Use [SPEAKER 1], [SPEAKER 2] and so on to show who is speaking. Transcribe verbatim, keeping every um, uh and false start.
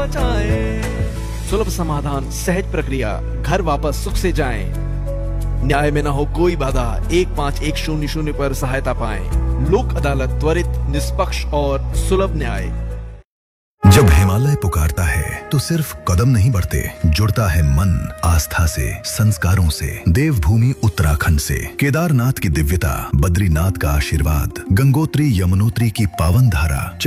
[SPEAKER 1] बचाए।
[SPEAKER 2] सुलभ समाधान, सहज प्रक्रिया, घर वापस सुख से जाएं। न्याय में न हो कोई बाधा, एक पाँच एक शून्य शून्य पर सहायता पाएं। लोक अदालत, त्वरित, निष्पक्ष और सुलभ न्याय।
[SPEAKER 3] जब हिमालय पुकारता है तो सिर्फ कदम नहीं बढ़ते, जुड़ता है मन आस्था से, संस्कारों से। देवभूमि उत्तराखंड से केदारनाथ की दिव्यता, बद्रीनाथ का आशीर्वाद, गंगोत्री यमुनोत्री की पावन धारा।